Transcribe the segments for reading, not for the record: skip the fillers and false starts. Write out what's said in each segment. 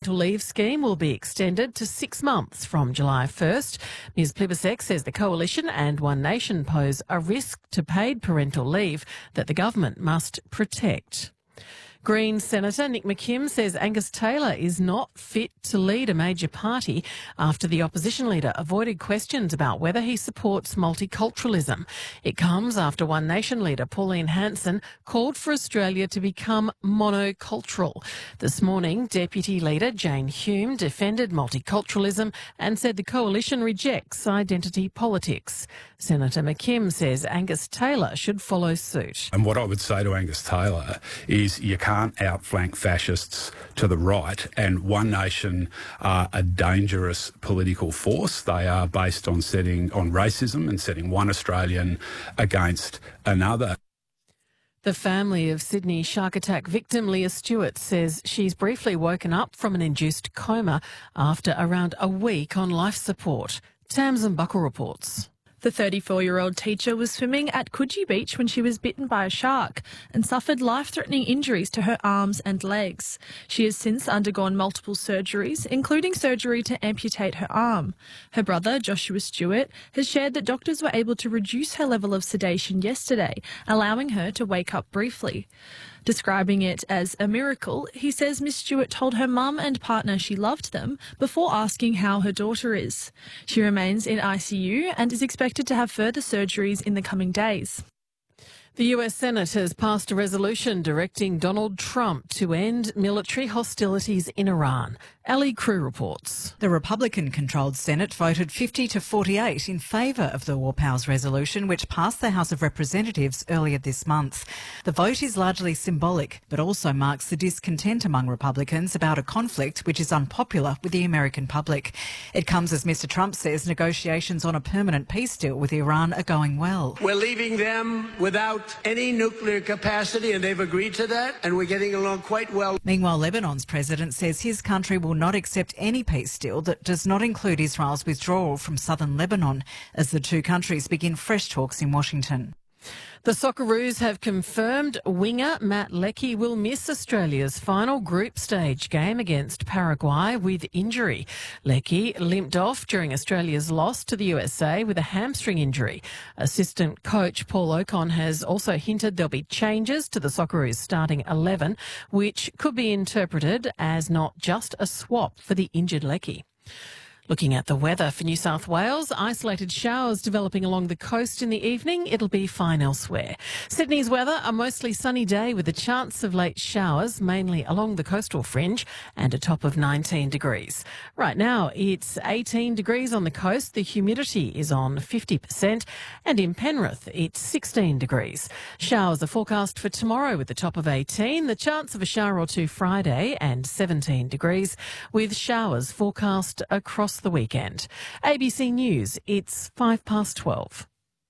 parental leave scheme will be extended to 6 months from July 1st. Ms Plibersek says the Coalition and One Nation pose a risk to paid parental leave that the government must protect. Greens Senator Nick McKim says Angus Taylor is not fit to lead a major party after the opposition leader avoided questions about whether he supports multiculturalism. It comes after One Nation leader Pauline Hanson called for Australia to become monocultural. This morning, Deputy Leader Jane Hume defended multiculturalism and said the coalition rejects identity politics. Senator McKim says Angus Taylor should follow suit. And what I would say to Angus Taylor is you can't outflank fascists to the right, and One Nation are a dangerous political force. They are based on racism and setting one Australian against another. The family of Sydney shark attack victim Leah Stewart says she's briefly woken up from an induced coma after around a week on life support. Tamsin Buckle reports. The 34-year-old teacher was swimming at Coogee Beach when she was bitten by a shark and suffered life-threatening injuries to her arms and legs. She has since undergone multiple surgeries, including surgery to amputate her arm. Her brother, Joshua Stewart, has shared that doctors were able to reduce her level of sedation yesterday, allowing her to wake up briefly. Describing it as a miracle, he says Miss Stewart told her mum and partner she loved them before asking how her daughter is. She remains in ICU and is expected to have further surgeries in the coming days. The US Senate has passed a resolution directing Donald Trump to end military hostilities in Iran. Ali Crew reports. The Republican-controlled Senate voted 50-48 in favour of the War Powers resolution, which passed the House of Representatives earlier this month. The vote is largely symbolic, but also marks the discontent among Republicans about a conflict which is unpopular with the American public. It comes as Mr Trump says negotiations on a permanent peace deal with Iran are going well. We're leaving them without any nuclear capacity, and they've agreed to that, and we're getting along quite well. Meanwhile, Lebanon's president says his country will not accept any peace deal that does not include Israel's withdrawal from southern Lebanon as the two countries begin fresh talks in Washington. The Socceroos have confirmed winger Matt Leckie will miss Australia's final group stage game against Paraguay with injury. Leckie limped off during Australia's loss to the USA with a hamstring injury. Assistant coach Paul Ocon has also hinted there'll be changes to the Socceroos starting 11, which could be interpreted as not just a swap for the injured Leckie. Looking at the weather for New South Wales, isolated showers developing along the coast in the evening. It'll be fine elsewhere. Sydney's weather, a mostly sunny day with a chance of late showers, mainly along the coastal fringe, and a top of 19 degrees. Right now, it's 18 degrees on the coast. The humidity is on 50%. And in Penrith, it's 16 degrees. Showers are forecast for tomorrow with a top of 18. The chance of a shower or two Friday and 17 degrees, with showers forecast across the weekend. ABC News, it's 12:05.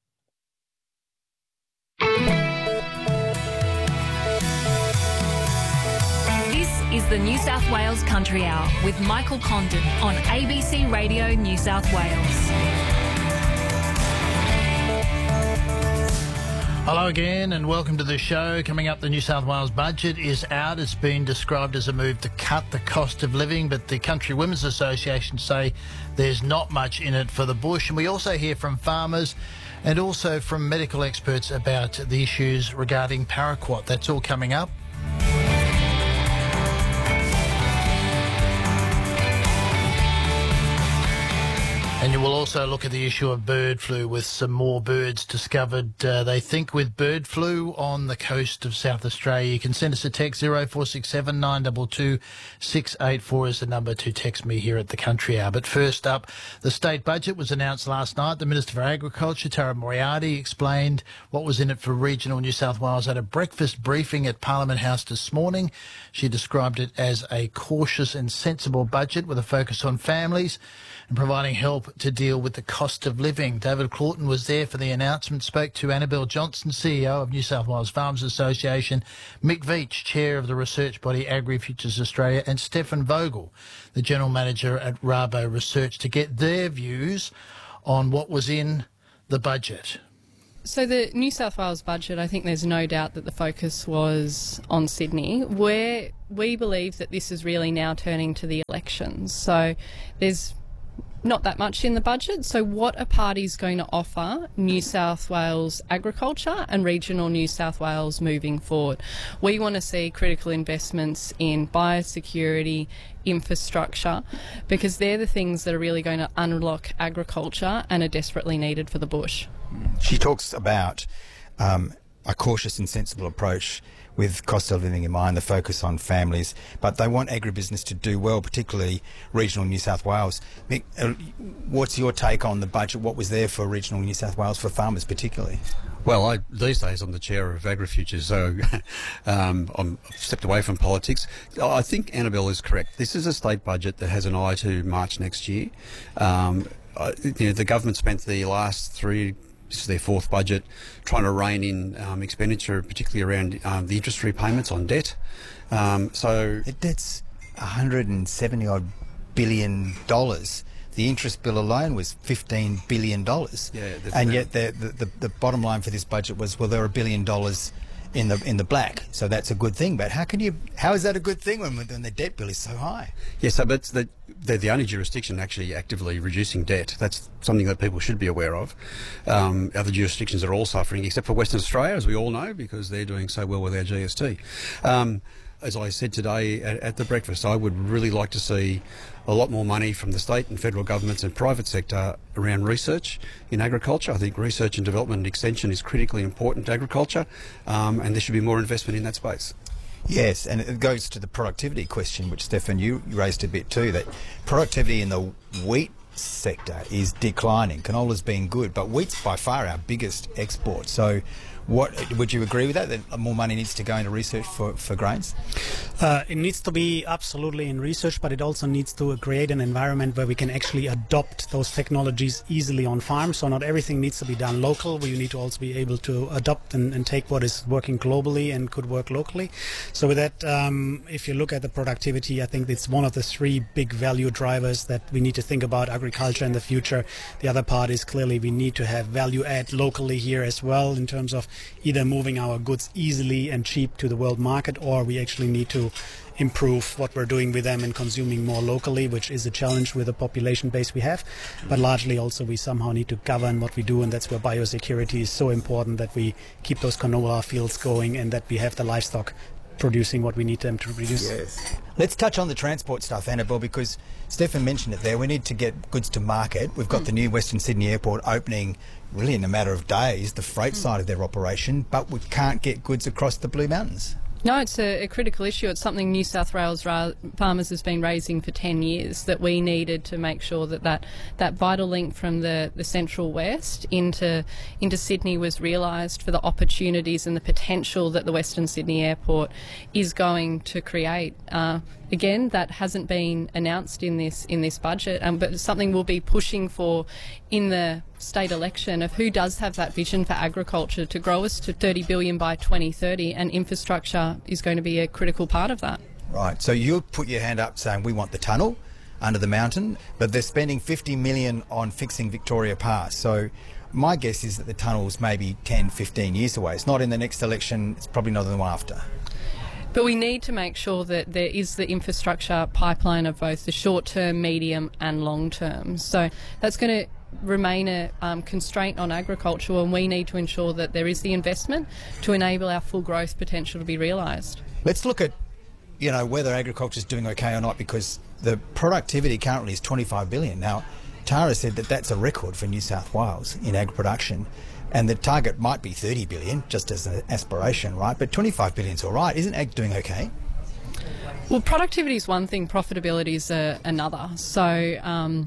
This is the New South Wales Country Hour with Michael Condon on ABC Radio New South Wales. Hello again and welcome to the show. Coming up, the New South Wales budget is out. It's been described as a move to cut the cost of living, but the Country Women's Association say there's not much in it for the bush. And we also hear from farmers and also from medical experts about the issues regarding paraquat. That's all coming up. And you will also look at the issue of bird flu with some more birds discovered, they think, with bird flu on the coast of South Australia. You can send us a text, 0467 922 684 is the number to text me here at the Country Hour. But first up, the state budget was announced last night. The Minister for Agriculture, Tara Moriarty, explained what was in it for regional New South Wales at a breakfast briefing at Parliament House this morning. She described it as a cautious and sensible budget with a focus on families and providing help to deal with the cost of living. David Claughton was there for the announcement, spoke to Annabelle Johnson, CEO of New South Wales Farmers Association, Mick Veitch, chair of the research body AgriFutures Australia, and Stefan Vogel, the general manager at Rabo Research, to get their views on what was in the budget. So the New South Wales budget, I think there's no doubt that the focus was on Sydney, where we believe that this is really now turning to the elections. So there's not that much in the budget. So what are parties going to offer New South Wales agriculture and regional New South Wales moving forward? We want to see critical investments in biosecurity, infrastructure, because they're the things that are really going to unlock agriculture and are desperately needed for the bush. She talks about a cautious and sensible approach with cost of living in mind, the focus on families, but they want agribusiness to do well, particularly regional New South Wales. Mick, what's your take on the budget? What was there for regional New South Wales, for farmers particularly? Well, these days I'm the chair of AgriFutures, so I'm stepped away from politics. I think Annabelle is correct. This is a state budget that has an eye to March next year. The government spent the last this is their fourth budget, trying to rein in expenditure, particularly around the interest repayments on debt. So the debt's $170 billion. The interest bill alone was $15 billion. Yeah, and yet the bottom line for this budget was, well, there are $1 billion in the black, so that's a good thing. But how is that a good thing when the debt bill is so high? Yes, so but they're the only jurisdiction actually actively reducing debt. That's something that people should be aware of. Other jurisdictions are all suffering, except for Western Australia, as we all know, because they're doing so well with our GST. As I said today at the breakfast, I would really like to see a lot more money from the state and federal governments and private sector around research in agriculture. I think research and development and extension is critically important to agriculture, and there should be more investment in that space. Yes, and it goes to the productivity question, which, Stefan, you raised a bit too, that productivity in the wheat sector is declining. Canola's been good, but wheat's by far our biggest export. So would you agree with that more money needs to go into research for grains? It needs to be absolutely in research, but it also needs to create an environment where we can actually adopt those technologies easily on farms. So not everything needs to be done local. We need to also be able to adopt and take what is working globally and could work locally. So with that, if you look at the productivity, I think it's one of the three big value drivers that we need to think about agriculture in the future. The other part is clearly we need to have value add locally here as well, in terms of either moving our goods easily and cheap to the world market, or we actually need to improve what we're doing with them and consuming more locally, which is a challenge with the population base we have. But largely also we somehow need to govern what we do, and that's where biosecurity is so important, that we keep those canola fields going and that we have the livestock producing what we need them to produce. Yes. Let's touch on the transport stuff, Annabelle, because Stefan mentioned it there. We need to get goods to market. We've got the new Western Sydney Airport opening really in a matter of days, the freight side of their operation, but we can't get goods across the Blue Mountains. No, it's a critical issue. It's something New South Wales farmers has been raising for 10 years, that we needed to make sure that vital link from the central west into Sydney was realised, for the opportunities and the potential that the Western Sydney Airport is going to create. Again, that hasn't been announced in this budget, but it's something we'll be pushing for in the state election, of who does have that vision for agriculture to grow us to 30 billion by 2030, and infrastructure is going to be a critical part of that. Right, so you put your hand up saying we want the tunnel under the mountain, but they're spending $50 million on fixing Victoria Pass. So my guess is that the tunnel's maybe 10, 15 years away. It's not in the next election, it's probably not the one after. But we need to make sure that there is the infrastructure pipeline of both the short term, medium and long term. So that's going to remain a constraint on agriculture, and we need to ensure that there is the investment to enable our full growth potential to be realised. Let's look at, whether agriculture is doing okay or not, because the productivity currently is 25 billion. Now, Tara said that that's a record for New South Wales in ag production. And the target might be 30 billion, just as an aspiration, right? But 25 billion is all right. Isn't ag doing okay? Well, productivity is one thing, profitability is another. So,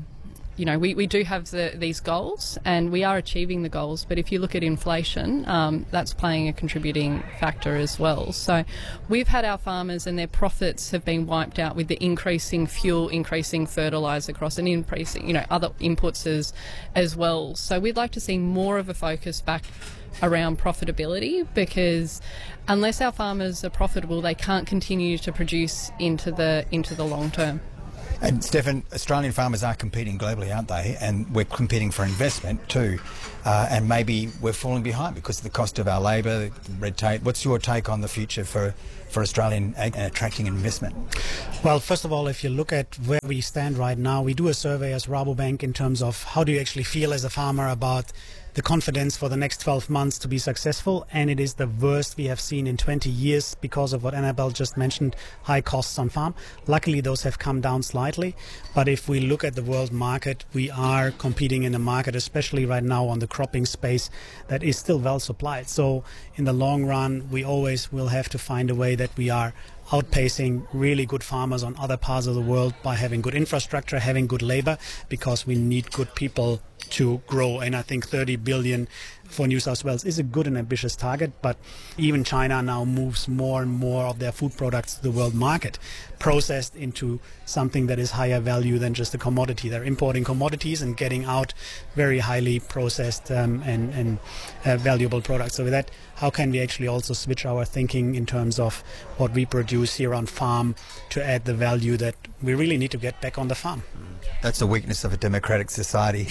we do have these goals, and we are achieving the goals. But if you look at inflation, that's playing a contributing factor as well. So we've had our farmers and their profits have been wiped out with the increasing fuel, increasing fertiliser costs, and increasing, other inputs as well. So we'd like to see more of a focus back around profitability, because unless our farmers are profitable, they can't continue to produce into the long term. And Stefan, Australian farmers are competing globally, aren't they? And we're competing for investment too. And maybe we're falling behind because of the cost of our labour, the red tape. What's your take on the future for Australian ag and attracting investment? Well, first of all, if you look at where we stand right now, we do a survey as Rabobank in terms of how do you actually feel as a farmer about the confidence for the next 12 months to be successful, and it is the worst we have seen in 20 years because of what Annabelle just mentioned, high costs on farm. Luckily, those have come down slightly, but if we look at the world market, we are competing in a market, especially right now on the cropping space, that is still well supplied. So in the long run, we always will have to find a way that we are outpacing really good farmers on other parts of the world by having good infrastructure, having good labor, because we need good people to grow. And I think 30 billion for New South Wales is a good and ambitious target, but even China now moves more and more of their food products to the world market, processed into something that is higher value than just a commodity. They're importing commodities and getting out very highly processed and valuable products. So with that, how can we actually also switch our thinking in terms of what we produce here on farm to add the value that we really need to get back on the farm? That's the weakness of a democratic society,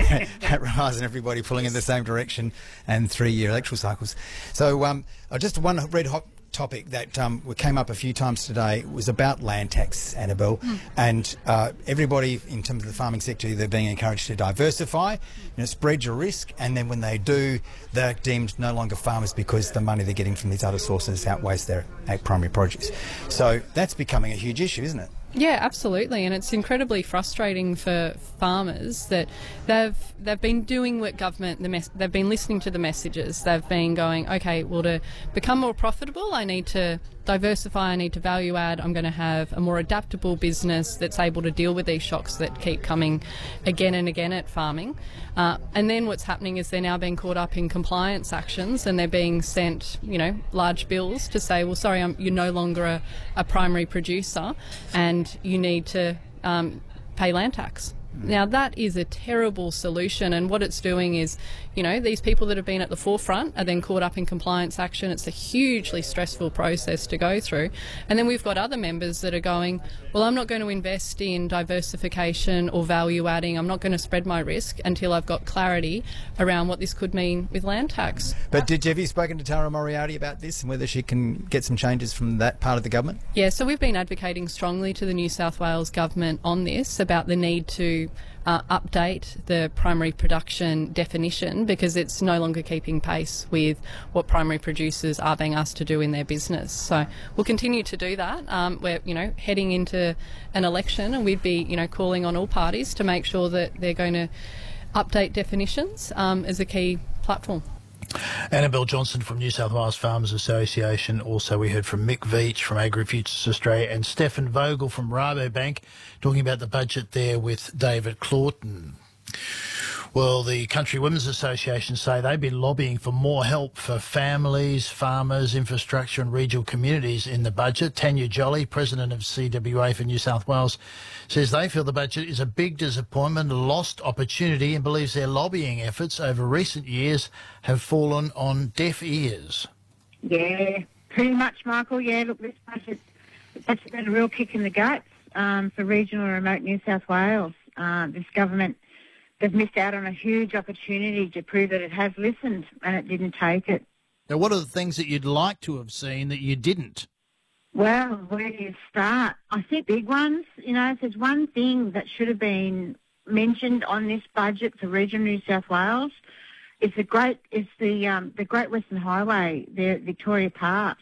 rather than everybody pulling in the same direction and 3-year electoral cycles. So just one red hot topic that came up a few times today was about land tax, Annabelle. And everybody in terms of the farming sector, they're being encouraged to diversify, spread your risk, and then when they do, they're deemed no longer farmers because the money they're getting from these other sources outweighs their primary produce. So that's becoming a huge issue, isn't it? Yeah, absolutely, and it's incredibly frustrating for farmers that they've been doing what government, they've been listening to the messages. They've been going, okay, well, to become more profitable, I need to diversify, I need to value add, I'm going to have a more adaptable business that's able to deal with these shocks that keep coming again and again at farming. And then what's happening is they're now being caught up in compliance actions, and they're being sent, large bills to say, well, sorry, you're no longer a primary producer, and you need to pay land tax. Now, that is a terrible solution, and what it's doing is, these people that have been at the forefront are then caught up in compliance action. It's a hugely stressful process to go through. And then we've got other members that are going, well, I'm not going to invest in diversification or value adding. I'm not going to spread my risk until I've got clarity around what this could mean with land tax. But have you spoken to Tara Moriarty about this and whether she can get some changes from that part of the government? Yeah, so we've been advocating strongly to the New South Wales government on this about the need to update the primary production definition, because it's no longer keeping pace with what primary producers are being asked to do in their business. So we'll continue to do that. We're heading into an election, and we'd be calling on all parties to make sure that they're going to update definitions as a key platform. Annabelle Johnson from New South Wales Farmers Association. Also, we heard from Mick Veach from AgriFutures Australia and Stefan Vogel from Rabobank talking about the budget there with David Claughton. Well, the Country Women's Association say they've been lobbying for more help for families, farmers, infrastructure and regional communities in the budget. Tanya Jolly, President of CWA for New South Wales, says they feel the budget is a big disappointment, a lost opportunity, and believes their lobbying efforts over recent years have fallen on deaf ears. Yeah, pretty much, Michael. Yeah, look, this budget, that's been a real kick in the guts for regional and remote New South Wales. This government, they've missed out on a huge opportunity to prove that it has listened, and it didn't take it. Now, what are the things that you'd like to have seen that you didn't? Well, where do you start? I think big ones. If there's one thing that should have been mentioned on this budget for regional New South Wales, it's the Great Western Highway, the Victoria Pass.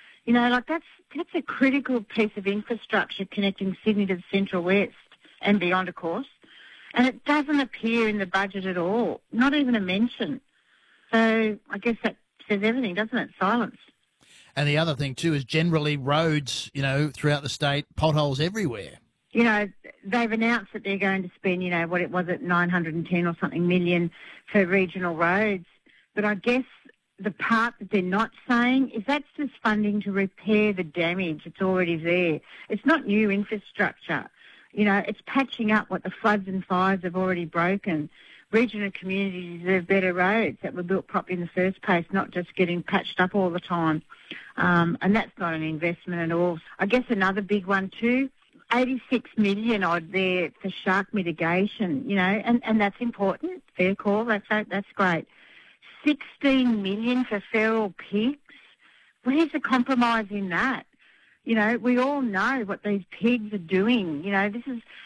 That's a critical piece of infrastructure connecting Sydney to the Central West and beyond, of course. And it doesn't appear in the budget at all, not even a mention. So I guess that says everything, doesn't it? Silence. And the other thing, too, is generally roads, throughout the state, potholes everywhere. They've announced that they're going to spend, what it was at 910 or something million for regional roads. But I guess the part that they're not saying is that's just funding to repair the damage that's already there. It's not new infrastructure. It's patching up what the floods and fires have already broken. Regional communities deserve better roads that were built properly in the first place, not just getting patched up all the time. And that's not an investment at all. I guess another big one too, 86 million odd there for shark mitigation, you know, and that's important. Fair call. That's great. 16 million for feral pigs. Where's the compromise in that? You know, we all know what these pigs are doing. You know, this is